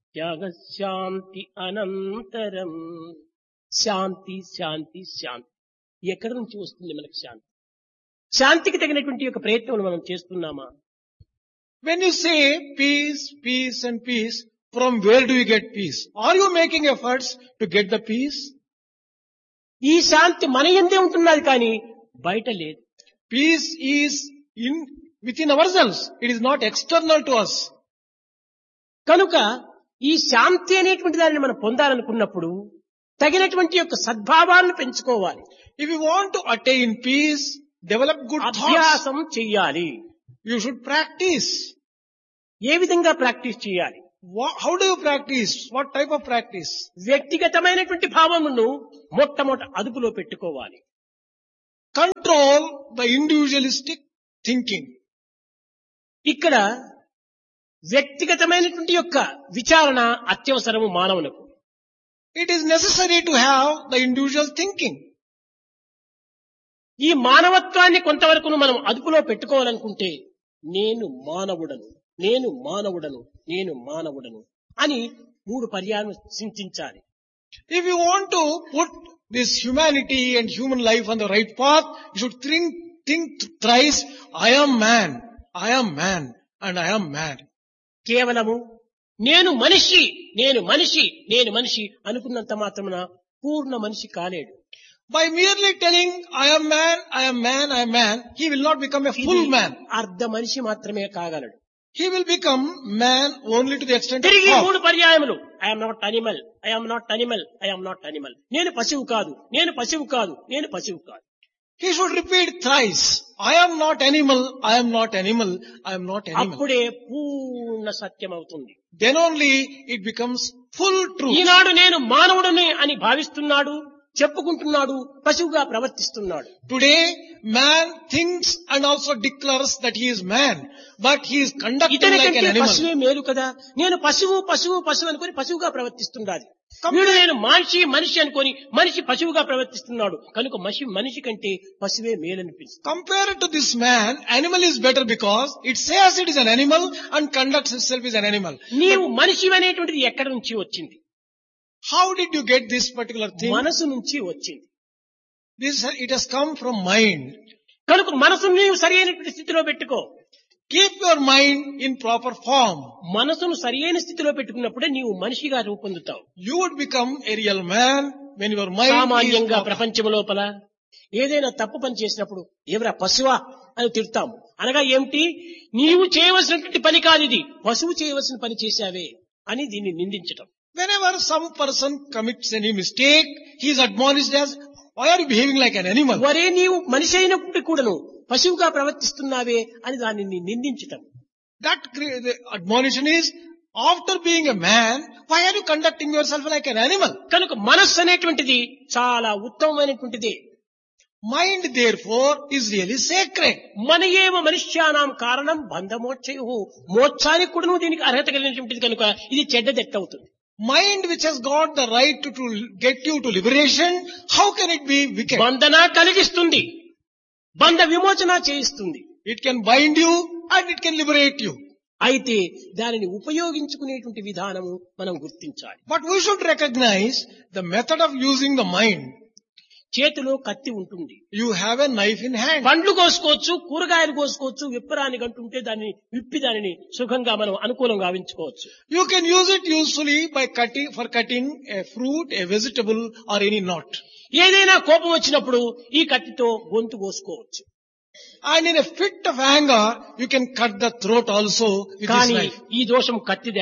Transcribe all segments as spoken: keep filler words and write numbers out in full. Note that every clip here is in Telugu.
త్యాగ శాంతి అనంతరం. శాంతి శాంతి శాంతి. ఎక్కడి నుంచి వస్తుంది మనకు శాంతి? శాంతికి తగినటువంటి యొక్క ప్రయత్నం మనం చేస్తున్నామా? When you say peace, peace and peace, from where do you get peace? Are you making efforts to get the peace? ఈ శాంతి మన యందే ఉంటున్నది కానీ బయట లేదు. Peace is in within ourselves. It is not external to us. కనుక ఈ శాంతి అనేటువంటి దానిని మనం పొందాలనుకున్నప్పుడు తగినటువంటి యొక్క సద్భావాలను పెంచుకోవాలి. If you want to attain peace, develop good thoughts. అభ్యాసం చెయ్యాలి. You should practice. ఏ విధంగా ప్రాక్టీస్ చేయాలి? Wha- How do you practice? What type of practice? వ్యక్తిగతమైనటువంటి భావమును మొట్టమొదట అదుపులో పెట్టుకోవాలి. Control the individualistic thinking. ఇక్కడ వ్యక్తిగతమైనటువంటి యొక్క విచారణ అత్యవసరము మానవులకు. It is necessary to have the individual thinking. ఈ మానవత్వాన్ని కొంతవరకు మనం అదుపులో పెట్టుకోవాలనుకుంటే నేను మానవుడను, నేను మానవుడను, నేను మానవుడను అని మూడు పర్యాయం చింతించాలి. If you want to put this humanity and human life on the right path, you should think, think thrice, I am man, I am man, and I am man. కేవలము నేను మనిషి, నేను మనిషి, నేను మనిషి అనుకున్నంత మాత్రమున పూర్ణ మనిషి కాలేడు. By merely telling, I am man, I am man, I am man, he will not become a full man. అర్ధ మనిషి మాత్రమే కాగలడు. He will become man only to the extent of తిరిగి half. మూడు పర్యాయములు I'm not animal, I'm not animal, I'm not animal. నేను పశువు కాదు, నేను పశువు కాదు, నేను పశువు కాదు. He should repeat thrice, I am not animal, I am not animal, I am not animal. అప్పుడే పూర్ణ సత్యం అవుతుంది. Then only it becomes full truth. ఈనాడు నేను మానవుడని అని భావిస్తున్నాడు, చెప్పుకుంటున్నాడు, పశువుగా ప్రవర్తిస్తున్నాడు. Today, man thinks and also declares that he is man, but he is conducting like an ఇతనికంటే animal. పశువే మేలు కదా, నేను పశువు పశువు పశువు అనుకొని పశువుగా ప్రవర్తిస్తున్నాడు. వీడు నేను మనిషి మనిషి అనుకొని మనిషి పశువుగా ప్రవర్తిస్తున్నాడు. కనుక మనిషి మనిషి కంటే పశువే మేలనిపిస్తుంది. Compared to this man, animal is better because it says it is an animal and conducts itself as an animal. నీవు మనిషి అనేటువంటిది ఎక్కడి నుంచి వచ్చింది? How did you get this particular thing? మనసు నుంచి వచ్చింది. This, it has come from mind. కనుక మనసును నీవు సరైనటువంటి స్థితిలో పెట్టుకో. Keep your mind in proper form. మనసును సరైన స్థితిలో పెట్టుకున్నప్పుడే నీవు మనిషిగా రూపొందుతావు. You would become a real man when your mind is సామాన్యంగా proper. ప్రపంచం లోపల ఏదైనా తప్పు పని చేసినప్పుడు ఎవరా పశువా అని తిడతాము. అనగా ఏమిటి? నీవు చేయవలసినటువంటి పని కాదు ఇది, పశువు చేయవలసిన పని చేశావే అని దీన్ని నిందించటం. Whenever some person commits any mistake, he is admonished as, why are you behaving like an animal? వరే నీవు మనిషి అయినప్పుడు కూడాను పశువుగా ప్రవర్తిస్తున్నావే అని దానిని నిందించటం. That cre- the admonition is, after being a man, why are you conducting yourself like an animal? కనుక మనస్సు అనేటువంటిది చాలా ఉత్తమమైనటువంటిది. Mind, therefore, is really sacred. మన ఏవ మనుష్యానాం కారణం బంధమోక్షయు. మోక్షానికి కూడాను దీనికి అర్హత కలిగినటువంటిది కనుక ఇది చెడ్డదెట్ట అవుతుంది. Mind which has got the right to, to get you to liberation, how can it be wicked? బంధన కలిగిస్తుంది, బంధ విమోచన చేయిస్తుంది. It can bind you and it can liberate you. అయితే దానిని ఉపయోగించుకునేటువంటి విధానము మనం గుర్తించాలి. But we should recognize the method of using the mind. చేతిలో కత్తి ఉంటుంది, You have a knife in hand. పండ్లు కోసుకోవచ్చు, కూరగాయలు కోసుకోవచ్చు, విప్పరాని గంటుంటే దాన్ని విప్పి దానిని సుఖంగా మనం అనుకూలంగా గావించుకోవచ్చు. You can use it usefully by cutting, for cutting a fruit, a vegetable or any knot. ఏదైనా కోపం వచ్చినప్పుడు ఈ కత్తితో గొంతు కోసుకోవచ్చు. And in a fit of anger, you can cut the throat also with this కానీ knife. ఈ దోషం కత్తిదా?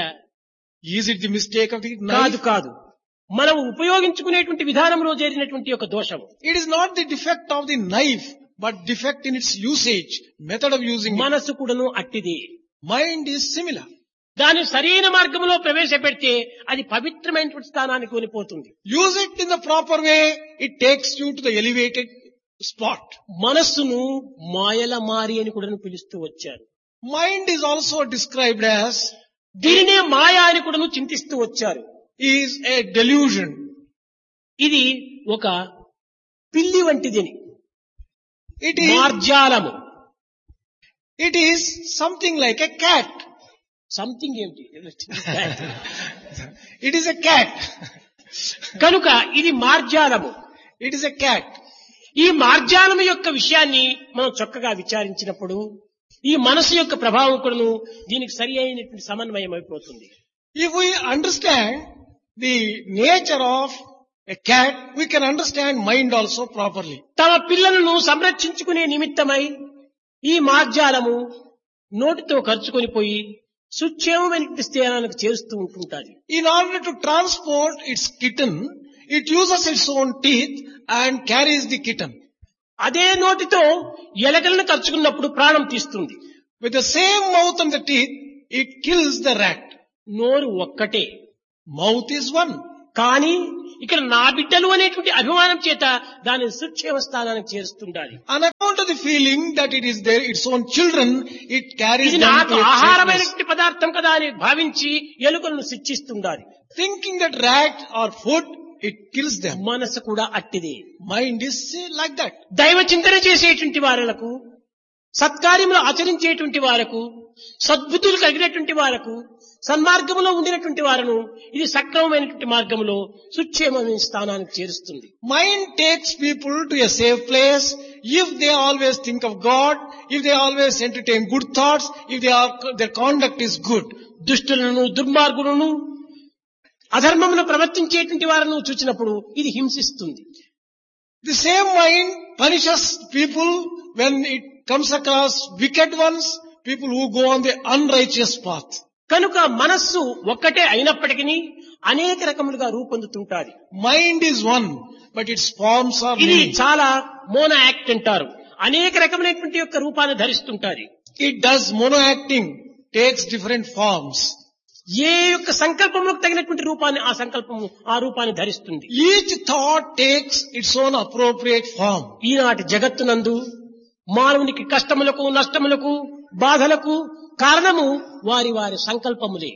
Is it the mistake of the కాదు knife? కాదు, మనం ఉపయోగించుకునేటువంటి విధానంలో చేరినటువంటి ఒక దోషం. It is not the defect of the knife, but defect in its usage, method of using it. మనసు కూడాను అట్టిది. Mind is similar. దాన్ని సరైన మార్గంలో ప్రవేశపెడితే అది పవిత్రమైనటువంటి స్థానానికి కొనిపోతుంది. Use it in the proper way, it takes you to the elevated spot. మనస్సును మాయల మారి అని కూడా పిలుస్తూ వచ్చారు. Mind is also described as, దీనినే మాయ అని కూడా చింతిస్తూ వచ్చారు. is a delusion. ఇది ఒక పిల్లి వంటిదని, It is, మార్జాలము. it is something like a cat. Something ఏమిటి It is a cat. కనుక ఇది మార్జాలము. It is a cat. ఈ మార్జాలము యొక్క విషయాన్ని మనం చక్కగా విచారించినప్పుడు ఈ మనసు యొక్క ప్రభావం కూడాను దీనికి సరి అయినటువంటి సమన్వయం అయిపోతుంది. If we understand the nature of a cat, we can understand mind also properly. తమ పిల్లలను సంరక్షించుకునే నిమిత్తమై ఈ మార్జాలము నోటితో ఖర్చుకొని పోయి సుక్షేమమైన స్థానానికి చేరుస్తూ ఉంటుంటాది. In order to transport its kitten, it uses its own teeth and carries the kitten. అదే నోటితో ఎలకలను ఖర్చుకున్నప్పుడు ప్రాణం తీస్తుంది. With the same mouth and the teeth, it kills the rat. నోరు ఒక్కటే, Mouth is one. కానీ ఇక్కడ నా బిడ్డలు అనేటువంటి అభిమానం చేత దానిని సుక్షేమ స్థానానికి చేరుస్తుండాలి. On account of the feeling that it is their its own children, it carries ఇది them నాకు to its safeness. ఆహారమైనటువంటి పదార్థం కదా అని భావించి ఎలుకలను శిక్షిస్తుండాలి. Thinking that rat or food, it kills them. మనసు కూడా అట్టిదే. Mind is like that. దైవ చింతన చేసేటువంటి వారులకు, సత్కార్యములు ఆచరించేటువంటి వారకు, సద్బుద్ధులు కలిగినటువంటి వారకు, సన్మార్గంలో ఉండినటువంటి వారును ఇది సక్రమమైనటువంటి మార్గంలో సుక్షేమమైన స్థానానికి చేరుస్తుంది. Mind takes people to a safe place if they always think of God, if they always entertain good thoughts, if they are, their conduct is good. దుష్టులను, దుర్మార్గులను, అధర్మమును ప్రవర్తించేటువంటి వారిని చూచినప్పుడు ఇది హింసిస్తుంది. The same mind punishes people when it comes across wicked ones, people who go on the unrighteous path. కనుక మనస్సు ఒక్కటే అయినప్పటికీ అనేక రకములుగా రూపొందుతుంటాది. Mind is one, but its forms are ఇది many. చాలా మోనో యాక్ట్ అంటారు. అనేక రకమైనటువంటి యొక్క రూపాన్ని ధరిస్తుంటారు. It does mono acting, takes different forms. ఏ యొక్క సంకల్పములకు తగినటువంటి రూపాన్ని ఆ సంకల్పము ఆ రూపాన్ని ధరిస్తుంది. Each thought takes its own appropriate form. ఈనాటి జగత్తునందు మానవునికి కష్టములకు, నష్టములకు, బాధలకు కారణము వారి వారి సంకల్పములే.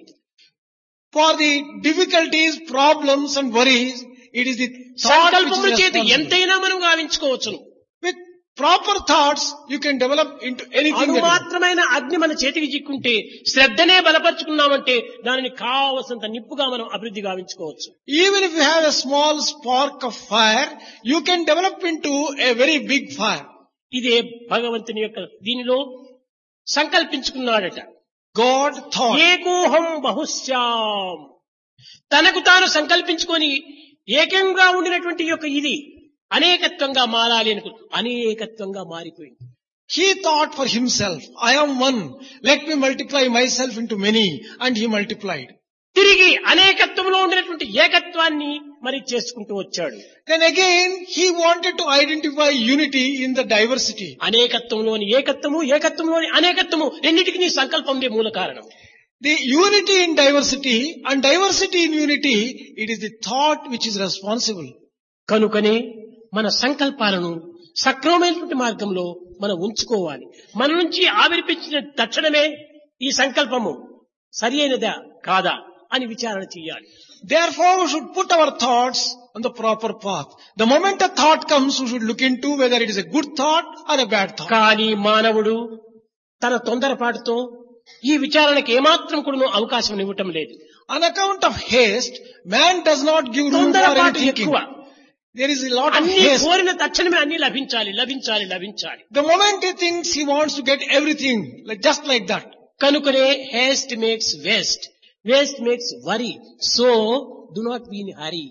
For the difficulties, problems and worries, it is the thought which సంకల్పముల is చేత responsible. ఎంతైనా మనం గావించుకోవచ్చును. With proper thoughts, you can develop into anything. Anu that you- మాత్రమైన అగ్ని మన చేతికి చిక్కుంటే శ్రద్ధనే బలపరుచుకున్నామంటే దానిని కావలసినంత నిప్పుగా మనం అభివృద్ధి గావించుకోవచ్చు. Even if you have a small spark of fire, you can develop into a very big fire. ఇదే భగవంతుని యొక్క దీనిలో సంకల్పించుకున్నాడట. God thought. ఏకోహం బహుశ్యాం, తనకు తాను సంకల్పించుకొని ఏకంగా ఉండినటువంటి యొక్క ఇది అనేకత్వంగా మారాలి అనుకు అనేకత్వంగా మారిపోయింది. He thought for himself, I am one, let me multiply myself into many, and he multiplied. తిరిగి అనేకత్వంలో ఉండినటువంటి ఏకత్వాన్ని మరి చేసుకుంటూ వచ్చాడు. Then again, he wanted to identify unity in the diversity. అనేకత్వంలోని ఏకత్వము, ఏకత్వంలోని అనేకత్వము రెండింటికి నీ సంకల్పం మూల కారణం. The unity in diversity and diversity in unity, it is the thought which is responsible. కనుకనే మన సంకల్పాలను సక్రమమైనటువంటి మార్గంలో మనం ఉంచుకోవాలి. మన నుంచి ఆవిర్పించిన తక్షణమే ఈ సంకల్పము సరి అయినదా కాదా అని విచారణ చేయాలి. Therefore, we should put our thoughts on the proper path. The moment a thought comes, we should look into whether it is a good thought or a bad thought. కానీ మానవుడు తన తొందరపాటుతో ఈ విచారణకు ఏమాత్రం కూడా అవకాశం ఇవ్వటం లేదు. On account of haste, man does not give room for any తొందరపాటు thinking. ఎక్కువ. There is a lot of అన్ని haste. కోరిన తక్షణమే అన్ని లభించాలి లభించాలి లభించాలి. The moment he thinks, he wants to get everything, like just like that. కనుకనే haste makes waste, waste makes worry, so do not be in a hurry.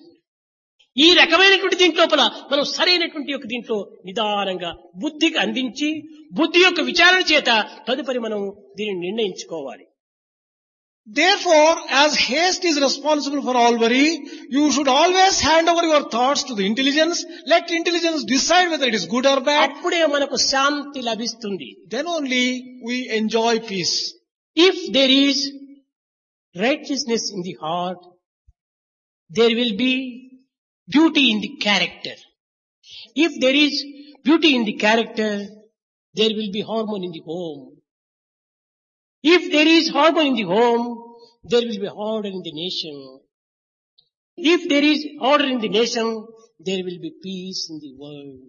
ఈ రకమైనటువంటి దీంట్లోపల మనం సరైనటువంటి యొక్క దీంట్లో నిదానంగా బుద్ధికి అందించి బుద్ధి యొక్క విచారణ చేత తదుపరి మనం దీనిని నిర్ణయించుకోవాలి. Therefore, as haste is responsible for all worry, you should always hand over your thoughts to the intelligence. Let intelligence decide whether it is good or bad. అప్పుడే మనకు శాంతి లభిస్తుంది. Then only we enjoy peace. If there is righteousness in the heart, there will be beauty in the character. If there is beauty in the character, there will be harmony in the home. If there is harmony in the home, there will be order in the nation. If there is order in the nation, there will be peace in the world.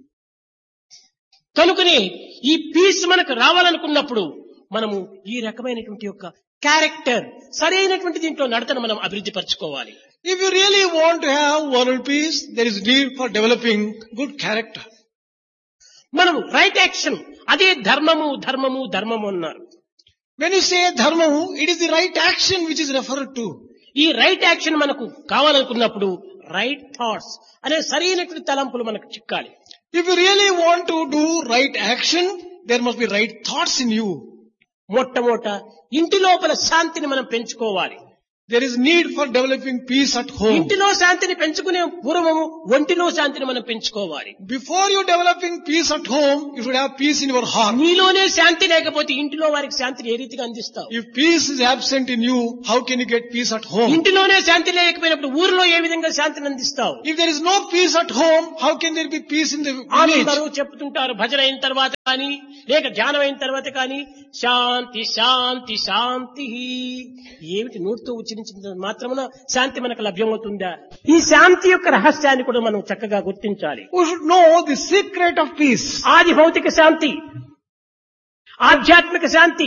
కనుకనే ఈ పీస్ మనకు రావాలనుకున్నప్పుడు మనము ఈ రకమైనటువంటి యొక్క క్యారెక్టర్ సరైనటువంటి దీంట్లో నడతను మనం అభివృద్ధి పరచుకోవాలి. If you really want to have world peace, there is need for developing good character. మనం రైట్ యాక్షన్ అదే ధర్మము ధర్మము ధర్మము అన్నారు. When you say dharma, it is the right action which is referred to. ఈ రైట్ యాక్షన్ మనకు కావాలనుకున్నప్పుడు రైట్ థాట్స్ అనే సరైనటువంటి తలంపులు మనకు చిక్కాలి. If you really want to do right action, there must be right thoughts in you. మొట్టమొదట ఇంటి లోపల శాంతిని మనం పెంచుకోవాలి. There is need for developing peace at home. ఇంటిలో శాంతిని పెంచుకునే పూర్వము ఒంటిలో శాంతిని మనం పెంచుకోవాలి. Before you developing peace at home, you should have peace in your heart. నీలోనే శాంతి లేకపోతే ఇంటిలో వారికి శాంతిని ఏ రీతిగా అందిస్తావు? If peace is absent in you, how can you get peace at home? ఇంటిలోనే శాంతి లేకపోయినప్పుడు ఊరిలో ఏ విధంగా శాంతిని అందిస్తావు? If there is no peace at home, how can there be peace in the village? అందరూ చెప్తుంటారు భజన అయిన తర్వాత కానీ లేక ధ్యానం అయిన తర్వాత కానీ శాంతి శాంతి శాంతి. ఏమిటి నోటితో ఉచ్చరించిన మాత్రమున శాంతి మనకు లభ్యమవుతుందా? ఈ శాంతి యొక్క రహస్యాన్ని కూడా మనం చక్కగా గుర్తించాలి. We should know the secret of peace. ఆది భౌతిక శాంతి, ఆధ్యాత్మిక శాంతి.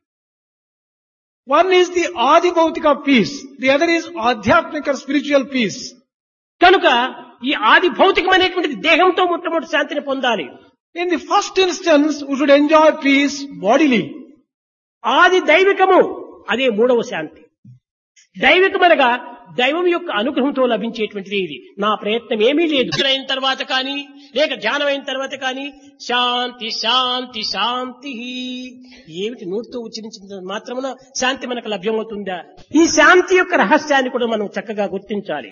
One is the Adi Bhautika peace. The other is Adhyatmika or spiritual peace. కనుక ఈ ఆది భౌతికం అనేటువంటిది దేహంతో మొట్టమొదటి శాంతిని పొందాలి. In the first instance, we should enjoy peace bodily. ఆది దైవికము అదే మూడవ శాంతి. దైవికమనగా దైవం యొక్క అనుగ్రహంతో లభించేటువంటిది ఇది. నా ప్రయత్నం ఏమీ లేదు. అయిన తర్వాత కానీ లేక ధ్యానం అయిన తర్వాత కానీ శాంతి శాంతి శాంతి. ఏమిటి నోటితో ఉచ్చరించిన మాత్రమున శాంతి మనకు లభ్యమవుతుందా? ఈ శాంతి యొక్క రహస్యాన్ని కూడా మనం చక్కగా గుర్తించాలి.